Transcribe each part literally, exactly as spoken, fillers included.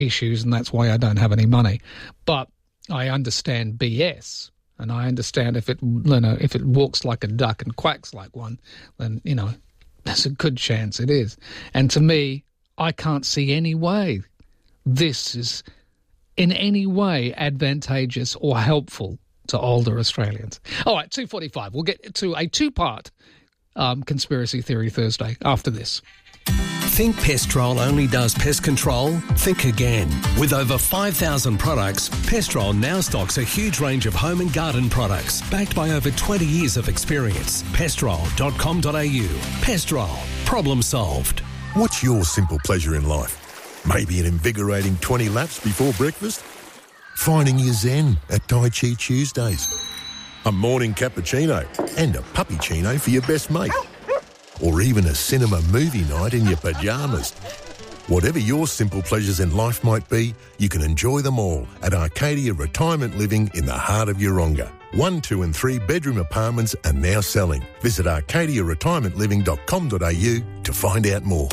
issues, and that's why I don't have any money. But I understand B S, and I understand if it, you know, if it walks like a duck and quacks like one, then, you know, there's a good chance it is. And to me, I can't see any way this is in any way advantageous or helpful to older Australians. All right, two forty-five. We'll get to a two-part um, Conspiracy Theory Thursday after this. Think Pestrol only does pest control? Think again. With over five thousand products, Pestrol now stocks a huge range of home and garden products backed by over twenty years of experience. pestrol dot com dot a u. Pestrol. Problem solved. What's your simple pleasure in life? Maybe an invigorating twenty laps before breakfast? Finding your zen at Tai Chi Tuesdays? A morning cappuccino and a puppyccino for your best mate? Or even a cinema movie night in your pyjamas? Whatever your simple pleasures in life might be, you can enjoy them all at Arcadia Retirement Living in the heart of Yeronga. One, two and three bedroom apartments are now selling. Visit arcadia retirement living dot com dot a u to find out more.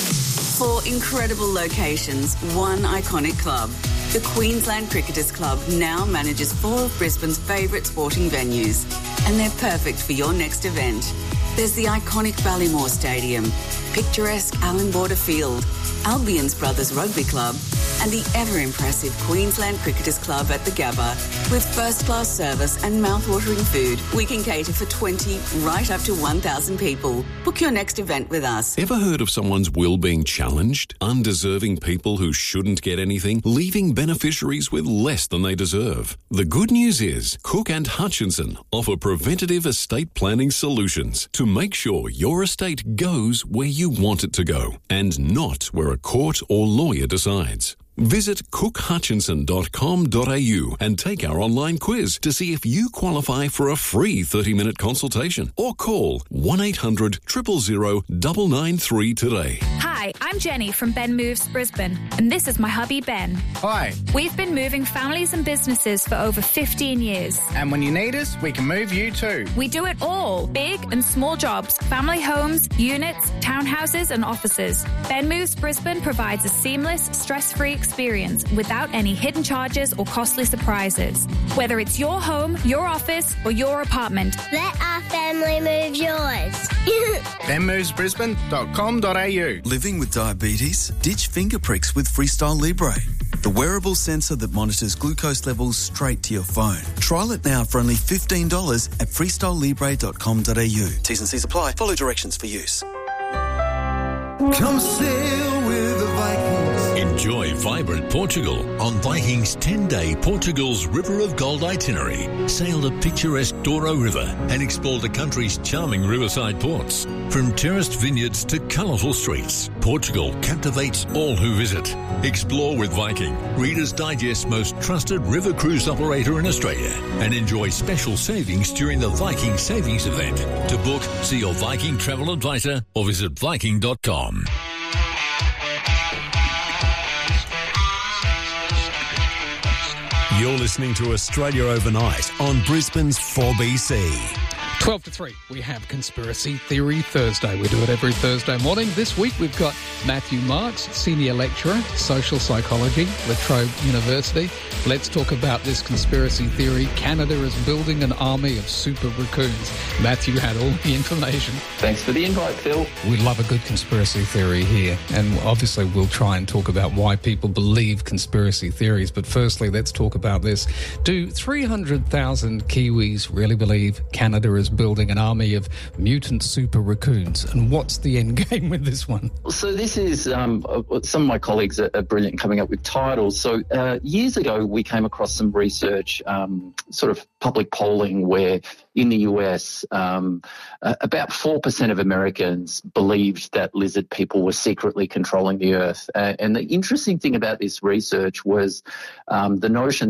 Four incredible locations, one iconic club. The Queensland Cricketers Club now manages four of Brisbane's favourite sporting venues, and they're perfect for your next event. There's the iconic Ballymore Stadium, picturesque Allan Border Field, Albion's Brothers Rugby Club, and the ever-impressive Queensland Cricketers Club at the Gabba. With first-class service and mouth-watering food, we can cater for twenty, right up to one thousand people. Book your next event with us. Ever heard of someone's will being challenged? Undeserving people who shouldn't get anything, leaving beneficiaries with less than they deserve. The good news is Cook and Hutchinson offer preventative estate planning solutions to make sure your estate goes where you want it to go and not where a court or lawyer decides. Visit cook hutchinson dot com dot a u and take our online quiz to see if you qualify for a free thirty minute consultation, or call one eight hundred, zero zero zero, nine nine three today. Hi, I'm Jenny from Ben Moves Brisbane, and this is my hubby Ben. Hi. We've been moving families and businesses for over fifteen years. And when you need us, we can move you too. We do it all, big and small jobs, family homes, units, townhouses and offices. Ben Moves Brisbane provides a seamless, stress-free experience without any hidden charges or costly surprises. Whether it's your home, your office or your apartment. Let our family move yours. ben moves brisbane dot com dot a u. Living with diabetes? Ditch finger pricks with Freestyle Libre, the wearable sensor that monitors glucose levels straight to your phone. Trial it now for only fifteen dollars at freestyle libre dot com dot a u. T's and C's apply. Follow directions for use. Come sail with the Vikings. Enjoy vibrant Portugal on Vikings ten-day Portugal's River of Gold itinerary. Sail the picturesque Douro River and explore the country's charming riverside ports. From terraced vineyards to colourful streets, Portugal captivates all who visit. Explore with Viking, Reader's Digest's most trusted river cruise operator in Australia, and enjoy special savings during the Viking Savings event. To book, see your Viking travel advisor or visit viking dot com. You're listening to Australia Overnight on Brisbane's four B C. twelve to three, we have Conspiracy Theory Thursday. We do it every Thursday morning. This week we've got Matthew Marks, Senior Lecturer, Social Psychology, La Trobe University. Let's talk about this conspiracy theory. Canada is building an army of super raccoons. Matthew had all the information. Thanks for the invite, Phil. We love a good conspiracy theory here, and obviously we'll try and talk about why people believe conspiracy theories. But firstly, let's talk about this. Do three hundred thousand Kiwis really believe Canada is building an army of mutant super raccoons? And what's the end game with this one? So this is, um, some of my colleagues are, are brilliant coming up with titles. So uh, years ago, we came across some research, um, sort of public polling, where in the U S, um, uh, about four percent of Americans believed that lizard people were secretly controlling the earth. Uh, and the interesting thing about this research was um, the notion that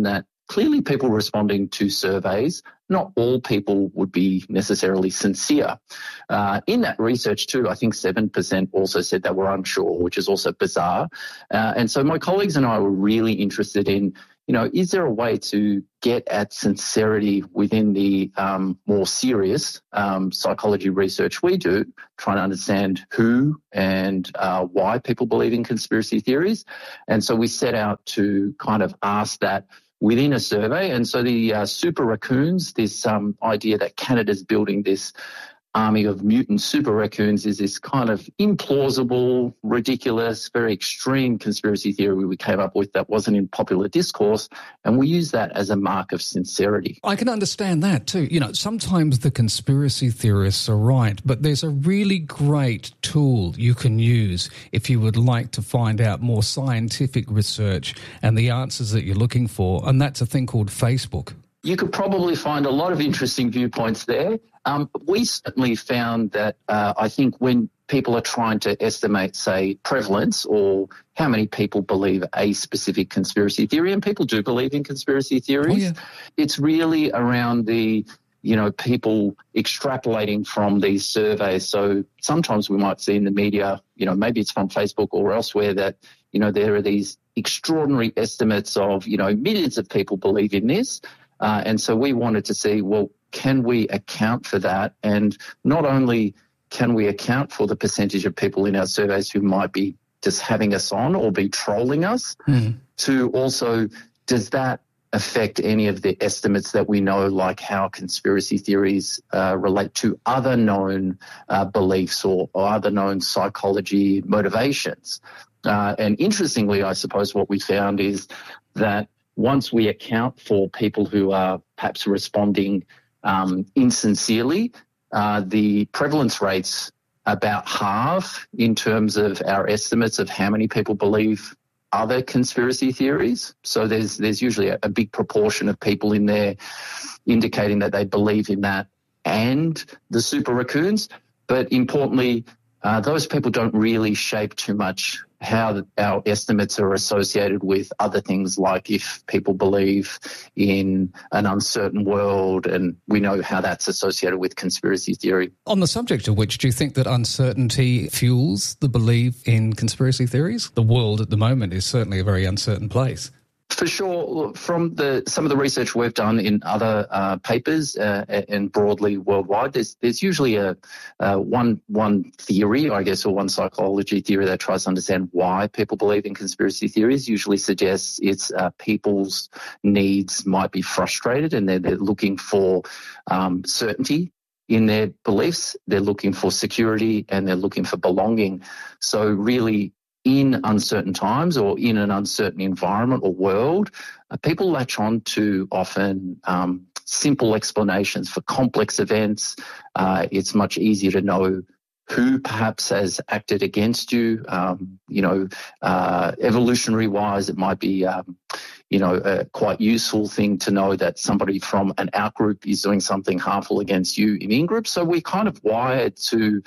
clearly people responding to surveys, not all people would be necessarily sincere. Uh, in that research too, I think seven percent also said they were unsure, which is also bizarre. Uh, and so my colleagues and I were really interested in, you know, is there a way to get at sincerity within the um, more serious um, psychology research we do, trying to understand who and uh, why people believe in conspiracy theories. And so we set out to kind of ask that within a survey. And so the uh, super raccoons, this um, idea that Canada's building this army of mutant super raccoons, is this kind of implausible, ridiculous, very extreme conspiracy theory we came up with that wasn't in popular discourse, and we use that as a mark of sincerity. I can understand that too. You know, sometimes the conspiracy theorists are right, but there's a really great tool you can use if you would like to find out more scientific research and the answers that you're looking for, and that's a thing called Facebook. You could probably find a lot of interesting viewpoints there. Um, we certainly found that uh, I think when people are trying to estimate, say, prevalence or how many people believe a specific conspiracy theory, and people do believe in conspiracy theories, oh, yeah. It's really around the, you know, people extrapolating from these surveys. So sometimes we might see in the media, you know, maybe it's from Facebook or elsewhere that, you know, there are these extraordinary estimates of, you know, millions of people believe in this. Uh, and so we wanted to see, well, can we account for that? And not only can we account for the percentage of people in our surveys who might be just having us on or be trolling us, mm. to also, does that affect any of the estimates that we know, like how conspiracy theories uh, relate to other known uh, beliefs or, or other known psychology motivations? Uh, and interestingly, I suppose what we found is that once we account for people who are perhaps responding um, insincerely, uh, the prevalence rates about half in terms of our estimates of how many people believe other conspiracy theories. So there's there's usually a, a big proportion of people in there indicating that they believe in that and the super raccoons. But importantly, uh, those people don't really shape too much how our estimates are associated with other things, like if people believe in an uncertain world, and we know how that's associated with conspiracy theory. On the subject of which, do you think that uncertainty fuels the belief in conspiracy theories? The world at the moment is certainly a very uncertain place. For sure, from the some of the research we've done in other uh, papers uh, and broadly worldwide, there's there's usually a uh, one one theory, I guess, or one psychology theory that tries to understand why people believe in conspiracy theories. Usually suggests it's uh, people's needs might be frustrated and they're, they're looking for um, certainty in their beliefs. They're looking for security and they're looking for belonging. So really, in uncertain times or in an uncertain environment or world, uh, people latch on to often um, simple explanations for complex events. Uh, it's much easier to know who perhaps has acted against you. Um, you know, uh, evolutionary-wise, it might be, um, you know, a quite useful thing to know that somebody from an out-group is doing something harmful against you in in-group. So we're kind of wired to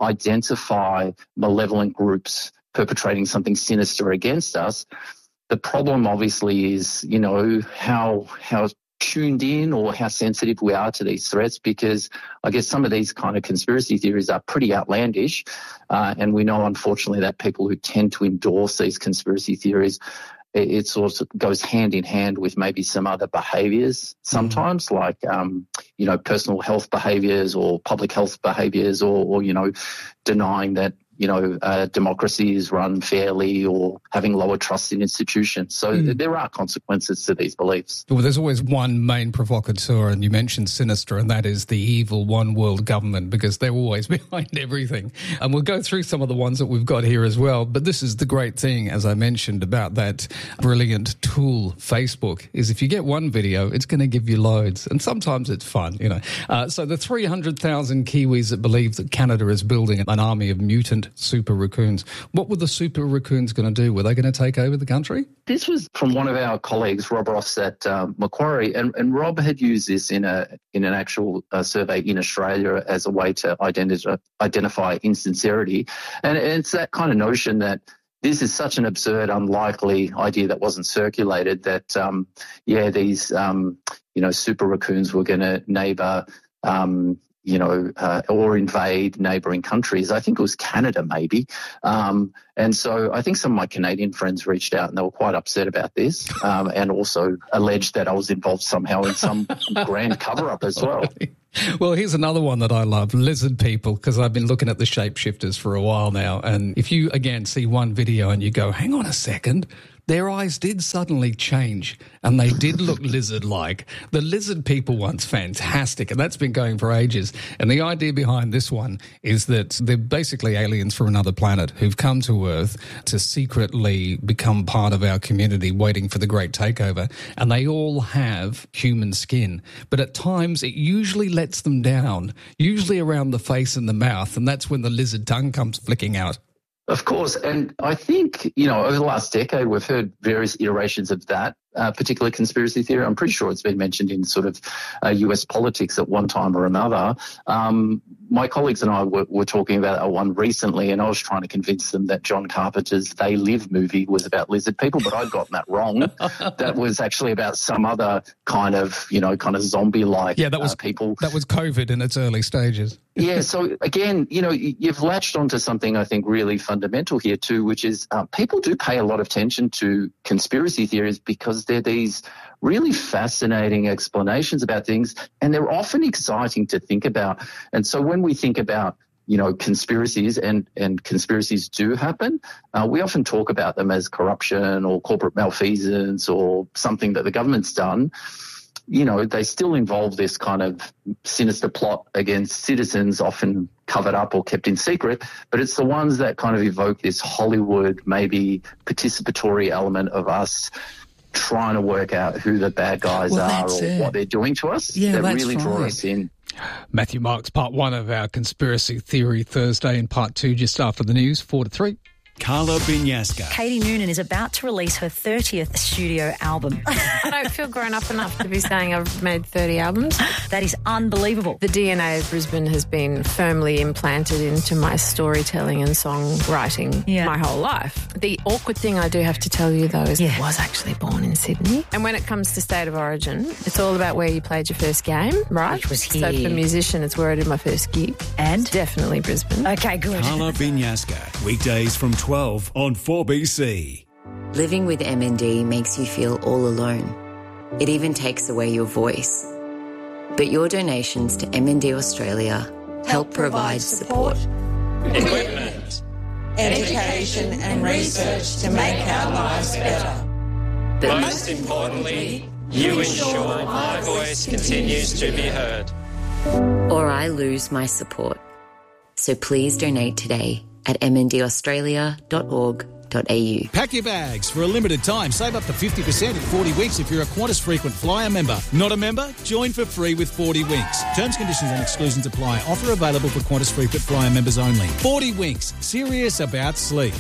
identify malevolent groups perpetrating something sinister against us. The problem obviously is, you know, how how tuned in or how sensitive we are to these threats, because I guess some of these kind of conspiracy theories are pretty outlandish. Uh, and we know, unfortunately, that people who tend to endorse these conspiracy theories, it, it sort of goes hand in hand with maybe some other behaviours sometimes, mm-hmm. like, um, you know, personal health behaviours or public health behaviours or, or, you know, denying that, you know, uh, democracy is run fairly or having lower trust in institutions. So mm. there are consequences to these beliefs. Well, there's always one main provocateur, and you mentioned sinister, and that is the evil one world government, because they're always behind everything. And we'll go through some of the ones that we've got here as well. But this is the great thing, as I mentioned, about that brilliant tool, Facebook, is if you get one video, it's going to give you loads. And sometimes it's fun, you know. Uh, so the three hundred thousand Kiwis that believe that Canada is building an army of mutant super raccoons. What were the super raccoons going to do? Were they going to take over the country? This was from one of our colleagues, Rob Ross at um, Macquarie, and, and Rob had used this in a in an actual uh, survey in Australia as a way to identify, identify insincerity. And it's that kind of notion that, this is such an absurd, unlikely idea that wasn't circulated that, um, yeah, these, um, you know, super raccoons were going to neighbour, um, you know, uh, or invade neighbouring countries. I think it was Canada maybe. Um, and so I think some of my Canadian friends reached out and they were quite upset about this um, and also alleged that I was involved somehow in some grand cover-up as well. Well, here's another one that I love, lizard people, because I've been looking at the shapeshifters for a while now. And if you, again, see one video and you go, hang on a second, their eyes did suddenly change and they did look lizard-like. The lizard people one's fantastic, and that's been going for ages. And the idea behind this one is that they're basically aliens from another planet who've come to Earth to secretly become part of our community, waiting for the great takeover. And they all have human skin, but at times it usually lets them down, usually around the face and the mouth, and that's when the lizard tongue comes flicking out. Of course, and I think, you know, over the last decade, we've heard various iterations of that uh, particular conspiracy theory. I'm pretty sure it's been mentioned in sort of uh, U S politics at one time or another. Um, my colleagues and I were, were talking about that one recently, and I was trying to convince them that John Carpenter's They Live movie was about lizard people, but I'd gotten that wrong. That was actually about some other kind of, you know, kind of zombie-like yeah, that was, uh, people. That was COVID in its early stages. Yeah, so again, you know, you've latched onto something I think really fundamental here too, which is uh, people do pay a lot of attention to conspiracy theories because they're these really fascinating explanations about things, and they're often exciting to think about. And so when we think about, you know, conspiracies, and, and conspiracies do happen, uh, we often talk about them as corruption or corporate malfeasance or something that the government's done. You know, they still involve this kind of sinister plot against citizens, often covered up or kept in secret, but it's the ones that kind of evoke this Hollywood, maybe participatory element of us trying to work out who the bad guys well, are or it. what they're doing to us. Yeah, that that's really draw right. us in. Matthew Marks, part one of our Conspiracy Theory Thursday, and part two just after the news, four to three. Carla Binyaska. Katie Noonan is about to release her thirtieth studio album. I don't feel grown up enough to be saying I've made thirty albums. That is unbelievable. The D N A of Brisbane has been firmly implanted into my storytelling and songwriting yeah. my whole life. The awkward thing I do have to tell you, though, is yeah. I was actually born in Sydney. And when it comes to state of origin, it's all about where you played your first game, right? Which was here. So for musician, it's where I did my first gig. And? It's definitely Brisbane. Okay, good. Carla Binyaska. Weekdays from twelve on four B C. Living with M N D makes you feel all alone. It even takes away your voice. But your donations to M N D Australia help, help provide support. Equipment, education and research to make our lives better. But most importantly, you ensure my voice continues to be heard. Or I lose my support. So please donate today at m n d australia dot org dot a u. Pack your bags. For a limited time, save up to fifty percent in forty weeks if you're a Qantas Frequent Flyer member. Not a member? Join for free with forty winks. Terms, conditions and exclusions apply. Offer available for Qantas Frequent Flyer members only. forty winks. Serious about sleep.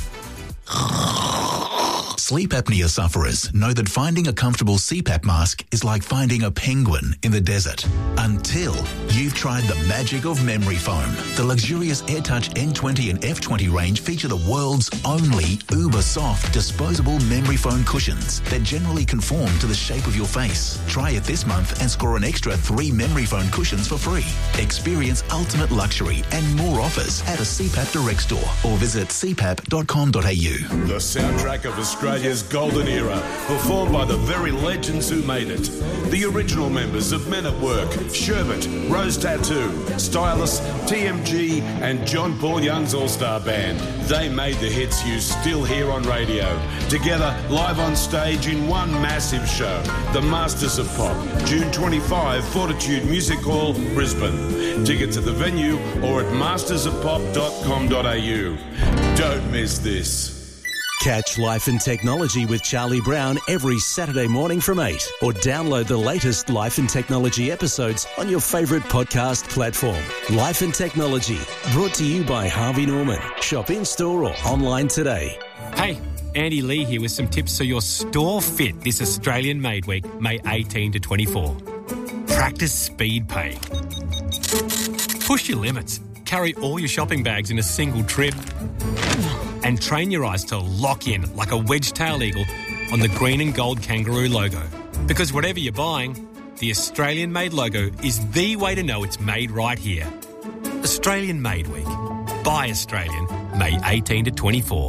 Sleep apnea sufferers know that finding a comfortable C PAP mask is like finding a penguin in the desert. Until you've tried the magic of memory foam. The luxurious AirTouch N twenty and F twenty range feature the world's only uber-soft disposable memory foam cushions that generally conform to the shape of your face. Try it this month and score an extra three memory foam cushions for free. Experience ultimate luxury and more offers at a C PAP Direct store or visit c pap dot com dot a u. The soundtrack of Australia's golden era, performed by the very legends who made it. The original members of Men at Work, Sherbet, Rose Tattoo, Stylus, T M G and John Paul Young's All-Star Band. They made the hits you still hear on radio. Together, live on stage in one massive show. The Masters of Pop, June twenty-fifth, Fortitude Music Hall, Brisbane. Tickets at the venue or at masters of pop dot com dot a u. Don't miss this. Catch Life and Technology with Charlie Brown every Saturday morning from eight, or download the latest Life and Technology episodes on your favourite podcast platform. Life and Technology, brought to you by Harvey Norman. Shop in-store or online today. Hey, Andy Lee here with some tips so you're store fit this Australian Made Week, May eighteenth to twenty-fourth. Practice speed pay. Push your limits. Carry all your shopping bags in a single trip. and train your eyes to lock in like a wedge-tailed eagle on the green and gold kangaroo logo. Because whatever you're buying, the Australian-made logo is the way to know it's made right here. Australian Made Week. Buy Australian, May eighteen to twenty-four.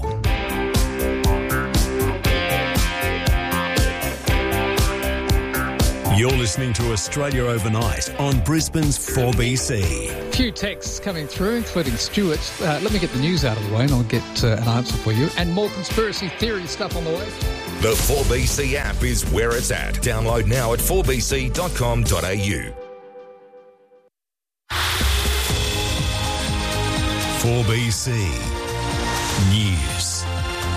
You're listening to Australia Overnight on Brisbane's four B C. A few texts coming through, including Stuart. Uh, let me get the news out of the way and I'll get uh, an answer for you. And more conspiracy theory stuff on the way. The four B C app is where it's at. Download now at four b c dot com dot a u. four B C News.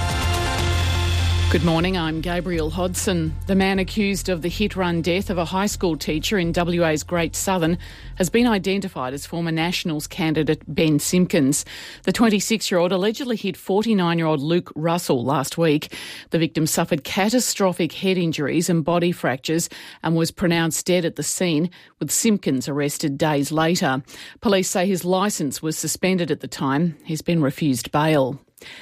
Good morning, I'm Gabrielle Hodson. The man accused of the hit-run death of a high school teacher in W A's Great Southern has been identified as former Nationals candidate Ben Simpkins. The twenty-six-year-old allegedly hit forty-nine-year-old Luke Russell last week. The victim suffered catastrophic head injuries and body fractures and was pronounced dead at the scene, with Simpkins arrested days later. Police say his licence was suspended at the time. He's been refused bail.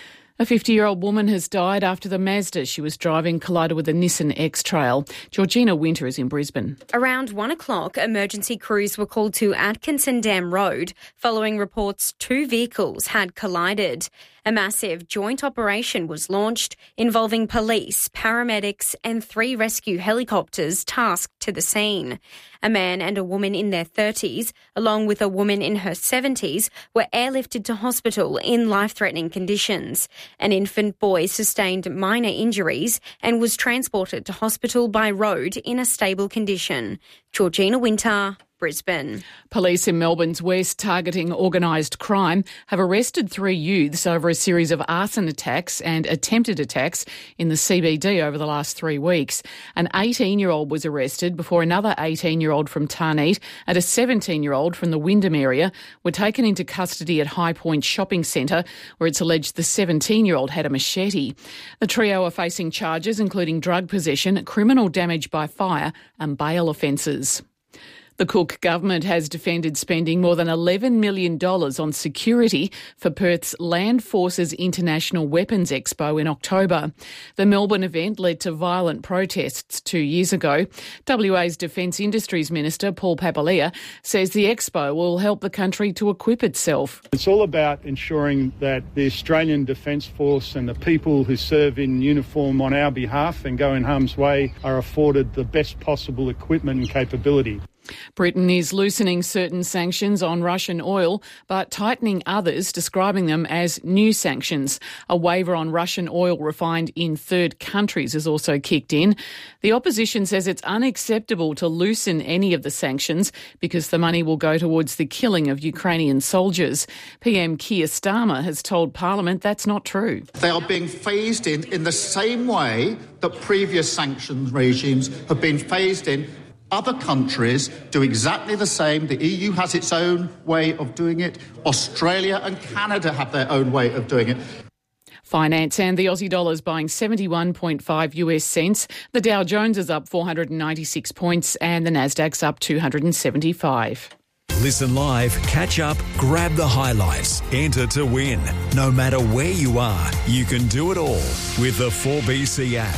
A fifty-year-old woman has died after the Mazda she was driving collided with a Nissan X-Trail. Georgina Winter is in Brisbane. Around one o'clock, emergency crews were called to Atkinson Dam Road following reports two vehicles had collided. A massive joint operation was launched involving police, paramedics and three rescue helicopters tasked to the scene. A man and a woman in their thirties, along with a woman in her seventies, were airlifted to hospital in life-threatening conditions. An infant boy sustained minor injuries and was transported to hospital by road in a stable condition. Georgina Winter, Brisbane. Police in Melbourne's west, targeting organised crime, have arrested three youths over a series of arson attacks and attempted attacks in the C B D over the last three weeks. An eighteen-year-old was arrested before another eighteen-year-old from Tarneet and a seventeen-year-old from the Wyndham area were taken into custody at High Point Shopping Centre, where it's alleged the seventeen-year-old had a machete. The trio are facing charges including drug possession, criminal damage by fire and bail offences. The Cook government has defended spending more than eleven million dollars on security for Perth's Land Forces International Weapons Expo in October. The Melbourne event led to violent protests two years ago. W A's Defence Industries Minister, Paul Papalia, says the expo will help the country to equip itself. It's all about ensuring that the Australian Defence Force and the people who serve in uniform on our behalf and go in harm's way are afforded the best possible equipment and capability. Britain is loosening certain sanctions on Russian oil, but tightening others, describing them as new sanctions. A waiver on Russian oil refined in third countries has also kicked in. The opposition says it's unacceptable to loosen any of the sanctions because the money will go towards the killing of Ukrainian soldiers. P M Keir Starmer has told Parliament that's not true. They are being phased in in the same way that previous sanctions regimes have been phased in. Other countries do exactly the same. The E U has its own way of doing it. Australia and Canada have their own way of doing it. Finance and the Aussie dollar is buying seventy-one point five US cents. The Dow Jones is up four hundred ninety-six points and the Nasdaq's up two hundred seventy-five. Listen live, catch up, grab the highlights, enter to win. No matter where you are, you can do it all with the four B C app.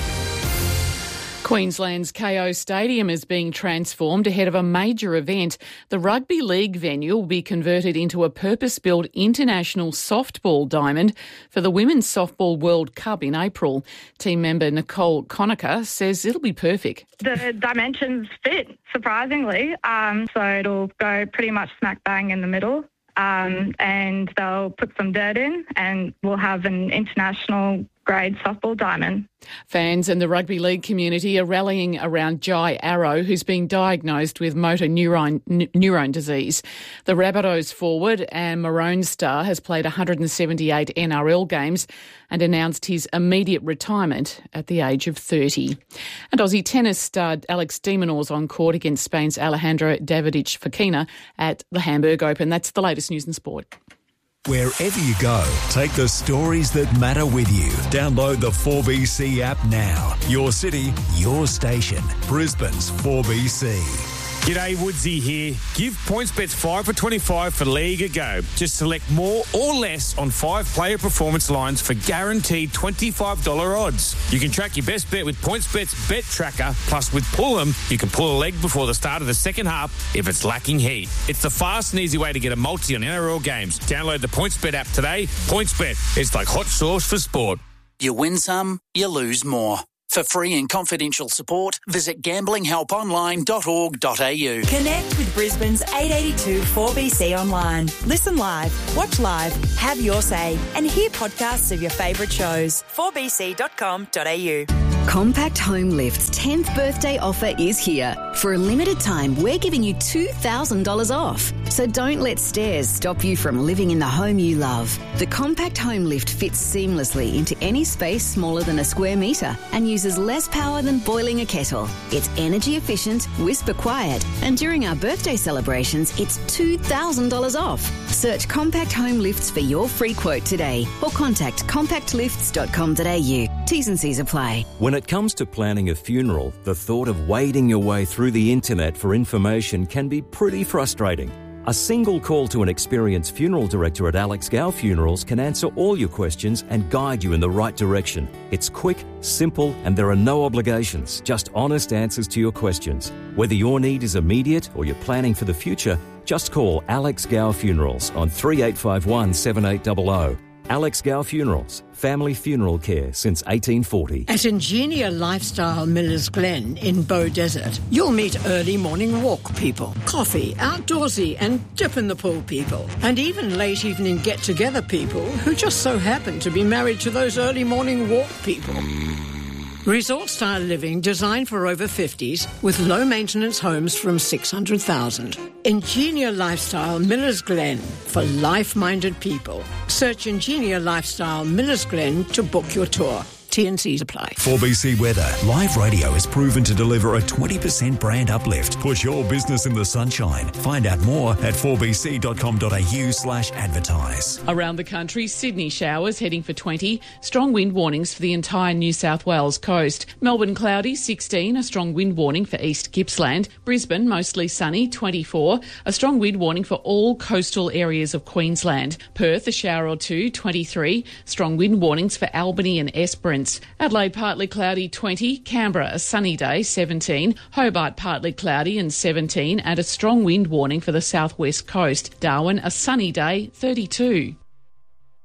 Queensland's K O Stadium is being transformed ahead of a major event. The Rugby League venue will be converted into a purpose-built international softball diamond for the Women's Softball World Cup in April. Team member Nicole Conacher says it'll be perfect. The dimensions fit, surprisingly, um, so it'll go pretty much smack bang in the middle. Um, and they'll put some dirt in and we'll have an international grade softball diamond. Fans and the rugby league community are rallying around Jai Arrow, who's been diagnosed with motor neurone, n- neurone disease. The Rabbitohs forward and Maroon star has played one hundred seventy-eight N R L games and announced his immediate retirement at the age of thirty. And Aussie tennis star Alex de Minaur's on court against Spain's Alejandro Davidovich Fokina at the Hamburg Open. That's the latest news and sport. Wherever you go, take the stories that matter with you. Download the four B C app now. Your city, your station. Brisbane's four B C. G'day, Woodsy here. Give PointsBets five for twenty-five for League a go. Just select more or less on five player performance lines for guaranteed twenty-five dollars odds. You can track your best bet with PointsBet's Bet Tracker. Plus, with Pull'em, you can pull a leg before the start of the second half if it's lacking heat. It's the fast and easy way to get a multi on N R L games. Download the PointsBet app today. PointsBet, it's like hot sauce for sport. You win some, you lose more. For free and confidential support, visit gambling help online dot org dot a u. Connect with Brisbane's eight eighty-two four B C online. Listen live, watch live, have your say, and hear podcasts of your favourite shows. four b c dot com dot a u. Compact Home Lift's tenth birthday offer is here. For a limited time, we're giving you two thousand dollars off. So don't let stairs stop you from living in the home you love. The Compact Home Lift fits seamlessly into any space smaller than a square metre and uses less power than boiling a kettle. It's energy efficient, whisper quiet, and during our birthday celebrations, it's two thousand dollars off. Search Compact Home Lifts for your free quote today or contact compact lifts dot com dot a u. T's and C's apply. When it comes to planning a funeral, the thought of wading your way through the internet for information can be pretty frustrating. A single call to an experienced funeral director at Alex Gow Funerals can answer all your questions and guide you in the right direction. It's quick, simple, and there are no obligations, just honest answers to your questions. Whether your need is immediate or you're planning for the future, just call Alex Gow Funerals on three eight five one, seven eight zero zero. Alex Gow Funerals, family funeral care since eighteen forty. At Ingenia Lifestyle Millers Glen in Bow Desert, you'll meet early morning walk people, coffee, outdoorsy and dip in the pool people, and even late evening get-together people who just so happen to be married to those early morning walk people. Resort-style living designed for over fifties with low-maintenance homes from six hundred thousand dollars. Ingenia Lifestyle Millers Glen for life-minded people. Search Ingenia Lifestyle Millers Glen to book your tour. T and C's apply. four B C Weather. Live radio has proven to deliver a twenty percent brand uplift. Put your business in the sunshine. Find out more at four b c dot com dot a u slash advertise. Around the country, Sydney showers heading for twenty. Strong wind warnings for the entire New South Wales coast. Melbourne cloudy, sixteen. A strong wind warning for East Gippsland. Brisbane mostly sunny, twenty-four. A strong wind warning for all coastal areas of Queensland. Perth a shower or two, twenty-three. Strong wind warnings for Albany and Esperance. Adelaide partly cloudy, twenty. Canberra a sunny day, seventeen. Hobart partly cloudy and seventeen, and a strong wind warning for the southwest coast. Darwin a sunny day, thirty-two.